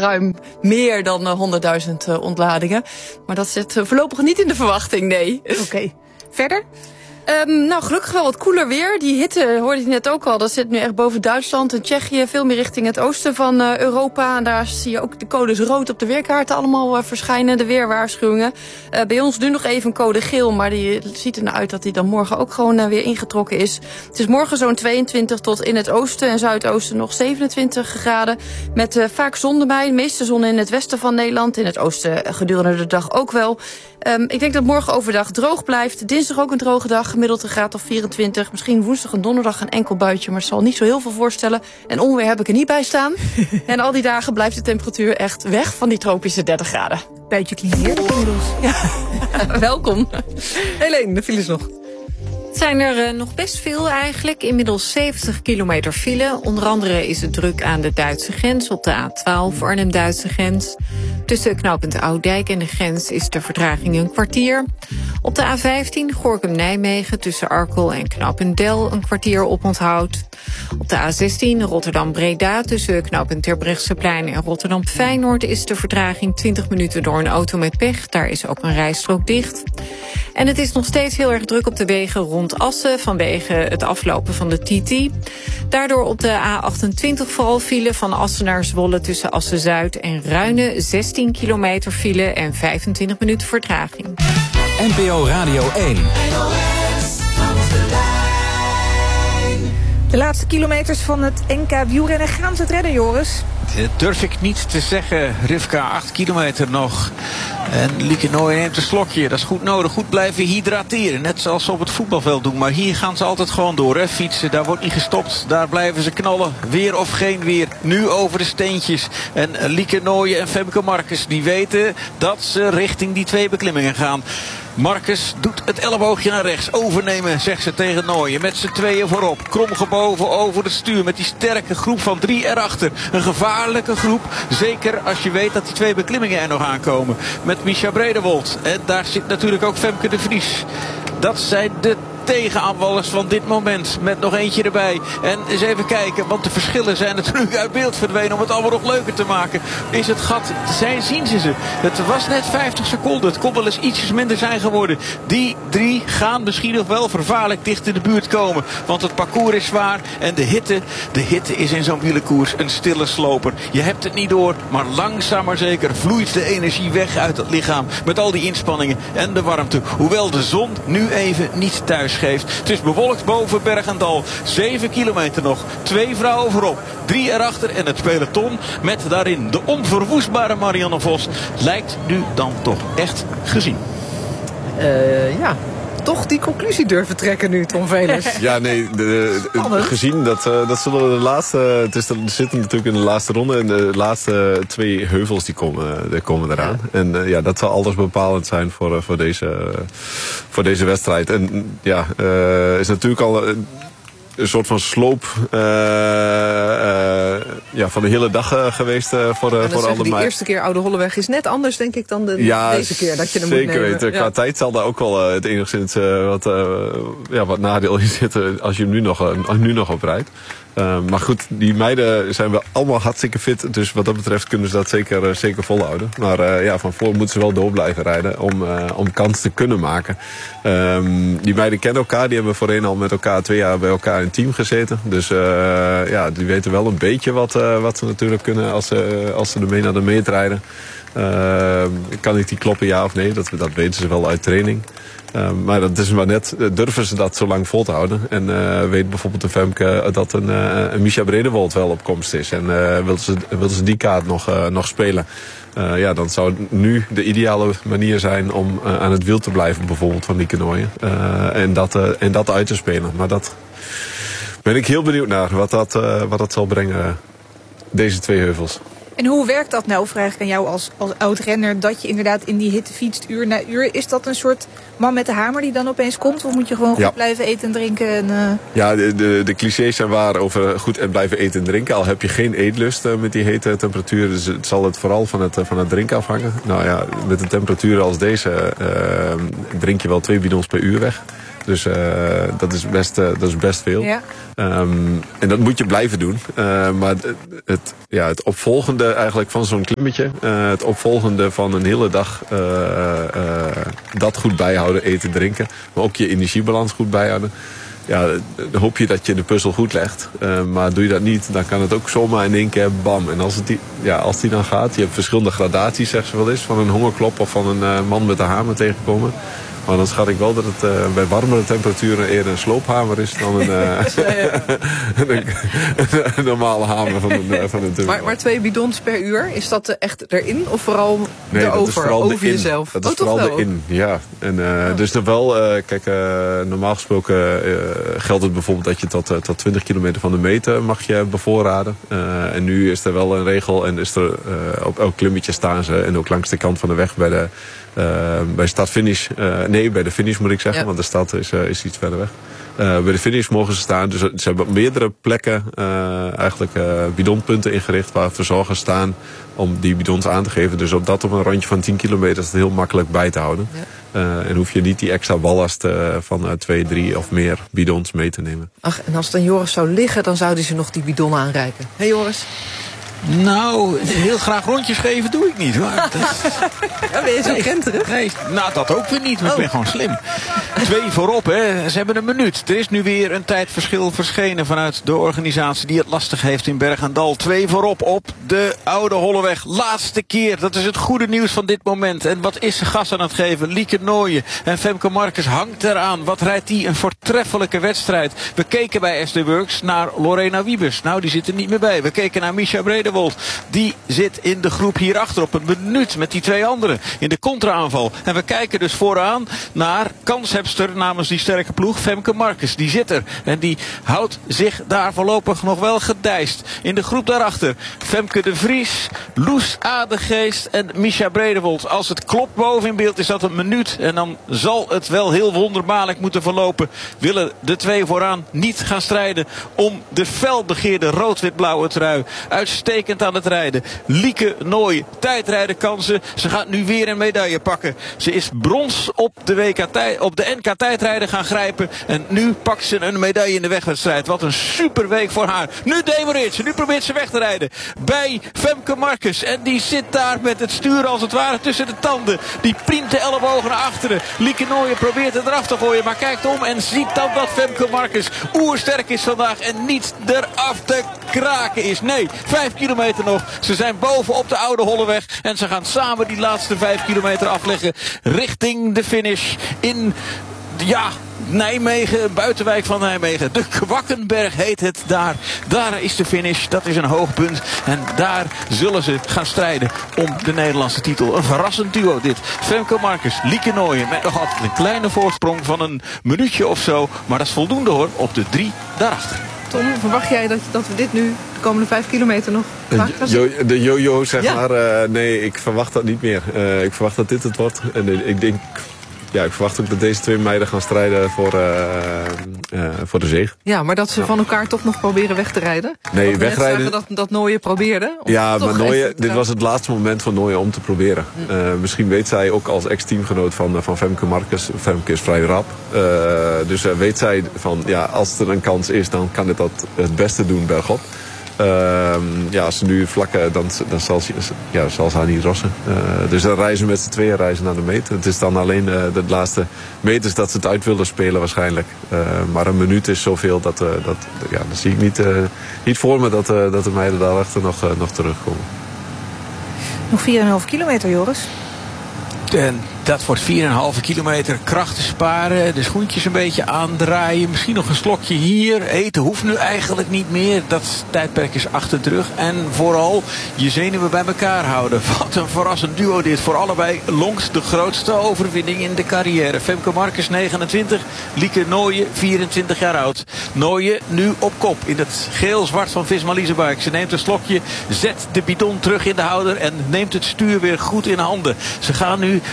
ruim meer dan 100.000 ontladingen. Maar dat zit voorlopig niet in de verwachting, nee. Oké. Verder? Gelukkig wel wat koeler weer. Die hitte, hoorde je net ook al, dat zit nu echt boven Duitsland en Tsjechië. Veel meer richting het oosten van Europa. En daar zie je ook de codes rood op de weerkaarten allemaal verschijnen. De weerwaarschuwingen. Bij ons nu nog even een code geel, maar die ziet er nou uit dat die dan morgen ook gewoon weer ingetrokken is. Het is morgen zo'n 22 tot in het oosten en zuidoosten nog 27 graden. Met vaak zon erbij. De meeste zon in het westen van Nederland. In het oosten gedurende de dag ook wel. Ik denk dat morgen overdag droog blijft. Dinsdag ook een droge dag. Gemiddeld een graad of 24. Misschien woensdag en donderdag een enkel buitje. Maar het zal niet zo heel veel voorstellen. En onweer heb ik er niet bij staan. En al die dagen blijft de temperatuur echt weg van die tropische 30 graden. Buitje klinkt heerlijk inmiddels. Ja, welkom. Helene, de files nog. Het zijn er nog best veel eigenlijk. Inmiddels 70 kilometer file. Onder andere is het druk aan de Duitse grens op de A12 Arnhem-Duitse grens. Tussen knooppunt Oudijk en de grens is de vertraging een kwartier. Op de A15 Gorinchem-Nijmegen tussen Arkel en knooppunt Del een kwartier oponthoud. Op de A16 Rotterdam-Breda tussen knooppunt Terbrechtseplein en Rotterdam-Feyenoord is de vertraging 20 minuten door een auto met pech. Daar is ook een rijstrook dicht. En het is nog steeds heel erg druk op de wegen rond Assen vanwege het aflopen van de TT. Daardoor op de A28 vooral file van Assen naar Zwolle tussen Assen-Zuid en Ruinen. 16 kilometer file en 25 minuten vertraging. NPO Radio 1. De laatste kilometers van het NK wielrennen. Gaan ze het redden, Joris? Dat durf ik niet te zeggen. Rivka, 8 kilometer nog. En Lieke Nooij neemt een slokje. Dat is goed nodig. Goed blijven hydrateren. Net zoals ze op het voetbalveld doen. Maar hier gaan ze altijd gewoon door. Hè? Fietsen, daar wordt niet gestopt. Daar blijven ze knallen. Weer of geen weer. Nu over de steentjes. En Lieke Nooij en Femke Markens, die weten dat ze richting die 2 beklimmingen gaan. Marcus doet het elleboogje naar rechts. Overnemen, zegt ze tegen Nooijen. Met z'n tweeën voorop. Kromgebogen over het stuur. Met die sterke groep van 3 erachter. Een gevaarlijke groep. Zeker als je weet dat die 2 beklimmingen er nog aankomen. Met Misha Bredewold. En daar zit natuurlijk ook Femke de Vries. Dat zijn de tegenaanvallers van dit moment. Met nog eentje erbij. En eens even kijken, want de verschillen zijn natuurlijk uit beeld verdwenen. Om het allemaal nog leuker te maken. Is het gat, zien ze. Het was net 50 seconden. Het kon wel eens ietsjes minder zijn geworden. Die 3 gaan misschien nog wel vervaarlijk dicht in de buurt komen. Want het parcours is zwaar. En de hitte is in zo'n wielerkoers een stille sloper. Je hebt het niet door, maar langzaam maar zeker vloeit de energie weg uit het lichaam. Met al die inspanningen en de warmte. Hoewel de zon nu even niet thuis geeft. Het is bewolkt boven Berg en Dal. 7 kilometer nog. 2 vrouwen voorop. 3 erachter en het peloton met daarin de onverwoestbare Marianne Vos lijkt nu dan toch echt gezien. Ja, toch die conclusie durven trekken nu, Tom Velers. Ja, nee, gezien dat zullen de laatste. Er zitten natuurlijk in de laatste ronde en de laatste 2 heuvels die komen eraan. Ja. En dat zal alles bepalend zijn voor deze wedstrijd. En ja, is natuurlijk al een soort van sloop van de hele dag geweest voor alle. Die eerste keer Oude Holleweg is net anders, denk ik, dan deze keer dat je hem moet nemen. Zeker weten. Qua tijd zal daar ook wel het enigszins wat nadeel in zitten als je hem nu nog oprijdt. Maar goed, die meiden zijn wel allemaal hartstikke fit. Dus wat dat betreft kunnen ze dat zeker volhouden. Maar van voor moeten ze wel door blijven rijden om kans te kunnen maken. Die meiden kennen elkaar. Die hebben voorheen al met elkaar 2 jaar bij elkaar in een team gezeten. Dus die weten wel een beetje wat ze natuurlijk kunnen als ze ermee naar de meet rijden. Kan ik die kloppen, ja of nee? Dat weten ze wel uit training. Maar dat is maar net, durven ze dat zo lang vol te houden. En weet bijvoorbeeld de Femke dat een Misha Bredewold wel op komst is. En wilden ze die kaart nog spelen. Dan zou het nu de ideale manier zijn om aan het wiel te blijven, bijvoorbeeld van Lieke Nooijen. En dat uit te spelen. Maar dat ben ik heel benieuwd naar, wat dat zal brengen, deze 2 heuvels. En hoe werkt dat nou, vraag ik aan jou als oud-renner, dat je inderdaad in die hitte fietst uur na uur? Is dat een soort man met de hamer die dan opeens komt? Of moet je gewoon goed blijven eten en drinken? Ja, de clichés zijn waar over goed en blijven eten en drinken. Al heb je geen eetlust met die hete temperatuur. Dus het zal het vooral van het drinken afhangen. Nou ja, met een temperatuur als deze drink je wel 2 bidons per uur weg. Dus dat is best veel. Ja. En dat moet je blijven doen. Maar het opvolgende eigenlijk van zo'n klimmetje, het opvolgende van een hele dag dat goed bijhouden, eten, drinken, maar ook je energiebalans goed bijhouden. Ja, dan hoop je dat je de puzzel goed legt. Maar doe je dat niet, dan kan het ook zomaar in één keer bam. En als die dan gaat, je hebt verschillende gradaties, zeg ze wel eens, van een hongerklop of van een man met een hamer tegenkomen. Maar dan schat ik wel dat het bij warmere temperaturen eerder een sloophamer is dan een normale hamer van een turbo. Maar 2 bidons per uur, is dat echt erin of vooral erover, over jezelf? Dat is vooral erin, ja. En, dus dan wel, normaal gesproken geldt het bijvoorbeeld dat je tot 20 kilometer van de meter mag je bevoorraden. En nu is er wel een regel en is er op elk klimmetje staan ze en ook langs de kant van de weg bij start-finish. Bij de finish moet ik zeggen, want de stad is iets verder weg. Bij de finish mogen ze staan. Dus ze hebben op meerdere plekken bidonpunten ingericht waar verzorgers staan om die bidons aan te geven. Dus op een rondje van 10 kilometer is het heel makkelijk bij te houden. Ja. En hoef je niet die extra ballast van 2, 3 of meer bidons mee te nemen. Ach, en als het aan Joris zou liggen, dan zouden ze nog die bidon aanreiken. Hé Joris? Nou, heel graag rondjes geven doe ik niet, hoor. Ja, ben je zo krenterig? Nee, nou dat ook weer niet, maar ik ben gewoon slim. 2 voorop, hè. Ze hebben een minuut. Er is nu weer een tijdverschil verschenen vanuit de organisatie die het lastig heeft in Berg en Dal. 2 voorop op de Oude Holleweg. Laatste keer, dat is het goede nieuws van dit moment. En wat is ze gas aan het geven? Lieke Nooijen en Femke Marcus hangt eraan. Wat rijdt die? Een voortreffelijke wedstrijd. We keken bij SD Works naar Lorena Wiebes. Nou, die zit er niet meer bij. We keken naar Misha Bredewold. Die zit in de groep hierachter op een minuut met die 2 anderen in de contra-aanval. En we kijken dus vooraan naar kanshebster namens die sterke ploeg, Femke Marcus. Die zit er en die houdt zich daar voorlopig nog wel gedijst. In de groep daarachter Femke de Vries, Loes Adegeest en Misha Bredewold. Als het klopt boven in beeld is dat een minuut en dan zal het wel heel wonderbaarlijk moeten verlopen. Willen de 2 vooraan niet gaan strijden om de felbegeerde rood-wit-blauwe trui. Uitstekend aan het rijden. Lieke Nooijen, tijdrijden kan ze. Ze gaat nu weer een medaille pakken. Ze is brons op de NK tijdrijden gaan grijpen. En nu pakt ze een medaille in de wegwedstrijd. Wat een super week voor haar. Nu demoreert ze. Nu probeert ze weg te rijden. Bij Femke Marcus. En die zit daar met het stuur als het ware tussen de tanden. Die priemt de ellebogen naar achteren. Lieke Nooijen probeert het eraf te gooien. Maar kijkt om en ziet dan dat Femke Marcus oersterk is vandaag. En niet eraf te kraken is. Nee, 5 kilometer nog. Ze zijn boven op de Oude Holleweg. En ze gaan samen die laatste 5 kilometer afleggen richting de finish in Nijmegen, buitenwijk van Nijmegen. De Kwakkenberg heet het daar. Daar is de finish. Dat is een hoogpunt. En daar zullen ze gaan strijden om de Nederlandse titel. Een verrassend duo dit. Femke Marcus, Lieke Nooijen. Met nog altijd een kleine voorsprong van een minuutje of zo. Maar dat is voldoende hoor. Op de 3 daarachter. Tom, verwacht jij dat we dit nu de komende 5 kilometer nog vaak gaan zien? De yo-yo, zeg maar. Nee, ik verwacht dat niet meer. Ik verwacht dat dit het wordt. En ik denk... Ja, ik verwacht ook dat deze 2 meiden gaan strijden voor de zege. Ja, maar dat ze van elkaar toch nog proberen weg te rijden? Nee, wegrijden... Dat Nooijen probeerde? Ja, maar Nooijen, dit was het laatste moment van Nooijen om te proberen. Misschien weet zij ook als ex-teamgenoot van Femke Marcus. Femke is vrij rap. Dus weet zij van, als er een kans is, dan kan dit dat het beste doen bergop. Als ze nu vlakken, dan zal ze haar niet rossen. Dus dan reizen met z'n tweeën naar de meet. Het is dan alleen de laatste meters dat ze het uit willen spelen waarschijnlijk. Maar een minuut is zoveel dat zie ik niet voor me dat de meiden daarachter nog terugkomen. Nog 4,5 kilometer, Joris. En dat wordt 4,5 kilometer krachten sparen. De schoentjes een beetje aandraaien. Misschien nog een slokje hier. Eten hoeft nu eigenlijk niet meer. Dat tijdperk is achter de rug. En vooral je zenuwen bij elkaar houden. Wat een verrassend duo dit. Voor allebei longt de grootste overwinning in de carrière. Femke Marcus 29. Lieke Nooijen 24 jaar oud. Nooijen nu op kop in het geel-zwart van Visma Leasebike. Ze neemt een slokje. Zet de bidon terug in de houder. En neemt het stuur weer goed in handen. Ze gaan nu door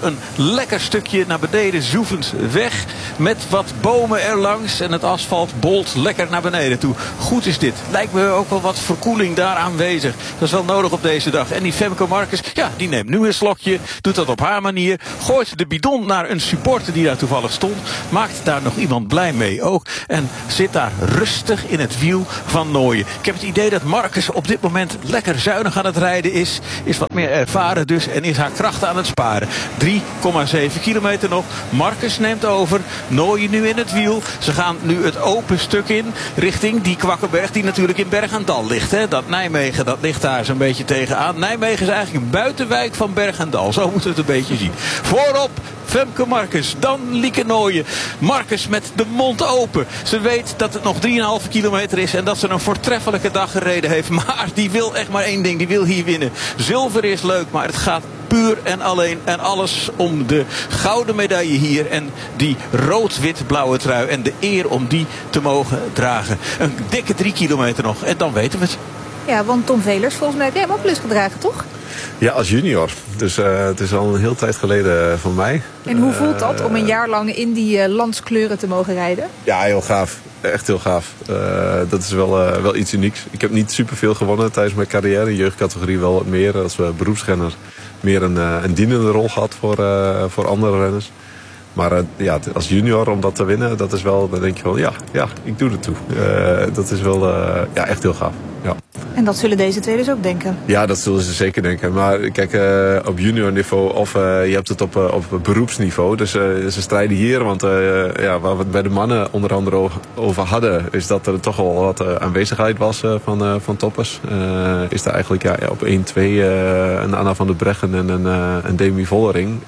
een lekker stukje naar beneden zoevend weg. Met wat bomen erlangs en het asfalt bolt lekker naar beneden toe. Goed is dit. Lijkt me ook wel wat verkoeling daar aanwezig. Dat is wel nodig op deze dag. En die Femke Marcus, ja, die neemt nu een slokje. Doet dat op haar manier. Gooit de bidon naar een supporter die daar toevallig stond. Maakt daar nog iemand blij mee ook. En zit daar rustig in het wiel van Nooijen. Ik heb het idee dat Marcus op dit moment lekker zuinig aan het rijden is. Is wat meer ervaren dus en is haar krachten aan het sparen. 3,7 kilometer nog. Marcus neemt over. Nooijen nu in het wiel. Ze gaan nu het open stuk in richting die Kwakkenberg die natuurlijk in Berg en Dal ligt. Hè. Dat Nijmegen, dat ligt daar zo'n beetje tegenaan. Nijmegen is eigenlijk een buitenwijk van Berg en Dal. Zo moeten we het een beetje zien. Voorop Femke Marcus, dan Lieke Nooijen. Marcus met de mond open. Ze weet dat het nog 3,5 kilometer is en dat ze een voortreffelijke dag gereden heeft. Maar die wil echt maar één ding, die wil hier winnen. Zilver is leuk, maar het gaat puur en alleen en alles om de gouden medaille hier. En die rood-wit-blauwe trui en de eer om die te mogen dragen. Een dikke 3 kilometer nog en dan weten we het. Ja, want Tom Velers, volgens mij heb jij hem ook wel eens gedragen, toch? Ja, als junior. Dus het is al een heel tijd geleden van mij. En hoe voelt dat om een jaar lang in die landskleuren te mogen rijden? Ja, heel gaaf. Echt heel gaaf. Dat is wel iets unieks. Ik heb niet superveel gewonnen tijdens mijn carrière. In jeugdcategorie wel wat meer. Als beroepsrenner meer een dienende rol gehad voor andere renners. Maar ja, als junior om dat te winnen, dat is wel, dan denk je van ja, ik doe het toe. Dat is wel echt heel gaaf. Ja. En dat zullen deze twee dus ook denken? Ja, dat zullen ze zeker denken. Maar kijk, op junior niveau of je hebt het op beroepsniveau. Dus ze strijden hier. Want waar we het bij de mannen onder andere over hadden, is dat er toch wel wat aanwezigheid was van toppers. Is er eigenlijk op 1-2 een Anna van der Breggen en een Demi Vollering.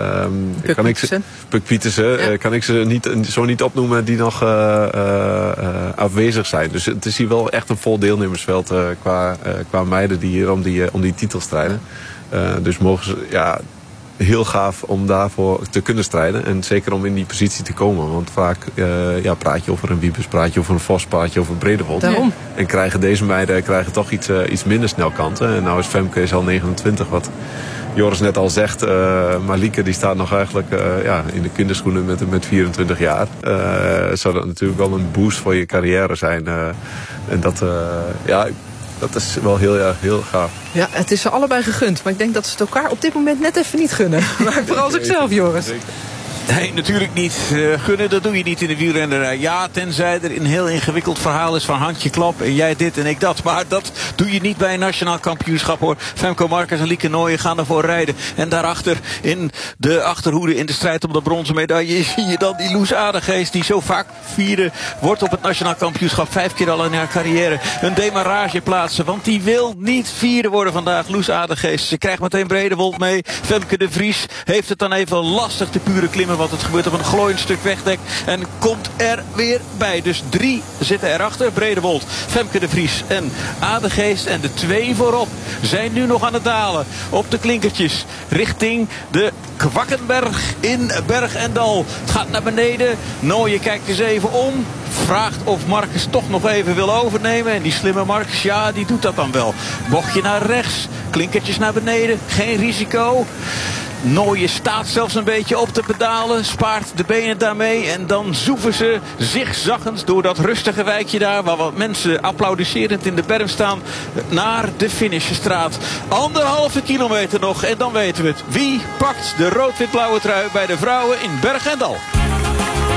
Puk Pietersen. Kan ik ze zo niet opnoemen die nog afwezig zijn. Dus het is hier wel echt een vol deelnemersveld qua meiden die hier om die titel strijden. Dus mogen ze heel gaaf om daarvoor te kunnen strijden. En zeker om in die positie te komen. Want vaak praat je over een Wiebes, praat je over een Vos, praat je over een Bredewold. Daarom. En deze meiden toch iets minder snel kanten. En nou is Femke al 29, wat Joris net al zegt. Maar Lieke die staat nog eigenlijk in de kinderschoenen met 24 jaar. Zou dat natuurlijk wel een boost voor je carrière zijn. En dat is wel heel gaaf. Ja, het is ze allebei gegund. Maar ik denk dat ze het elkaar op dit moment net even niet gunnen. Maar vooral zichzelf, Joris. Zeker. Nee, natuurlijk niet. Gunnen, dat doe je niet in de wielrennerij. Ja, tenzij er een heel ingewikkeld verhaal is van handje klap en jij dit en ik dat. Maar dat doe je niet bij een nationaal kampioenschap hoor. Femke Marcus en Lieke Nooijen gaan ervoor rijden. En daarachter in de achterhoede in de strijd om de bronzen medaille zie je dan die Loes Adegeest die zo vaak vierde wordt op het nationaal kampioenschap. 5 keer al in haar carrière een demarrage plaatsen. Want die wil niet vierde worden vandaag. Loes Adegeest. Ze krijgt meteen Bredewold mee. Femke de Vries heeft het dan even lastig te pure klimmen. Want het gebeurt op een glooiend stuk wegdek. En komt er weer bij. Dus 3 zitten erachter. Bredewold, Femke de Vries en Adegeest. En de 2 voorop zijn nu nog aan het dalen. Op de klinkertjes. Richting de Kwakkenberg in Berg en Dal. Het gaat naar beneden. Nooijen kijkt eens even om. Vraagt of Marcus toch nog even wil overnemen. En die slimme Marcus, ja, die doet dat dan wel. Bochtje naar rechts. Klinkertjes naar beneden. Geen risico. Nooijen staat zelfs een beetje op de pedalen. Spaart de benen daarmee. En dan zoeven ze zigzaggend door dat rustige wijkje daar. Waar wat mensen applaudisserend in de berm staan. Naar de finishstraat. 1,5 kilometer nog. En dan weten we het. Wie pakt de rood-wit-blauwe trui bij de vrouwen in Berg en Dal?